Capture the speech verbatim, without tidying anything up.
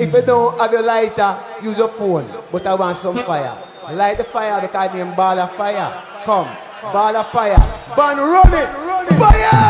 If you don't have your lighter, use your phone. But I want some fire. Light the fire because I'm ball of fire. Come, ball of fire. Burn, run it. Fire!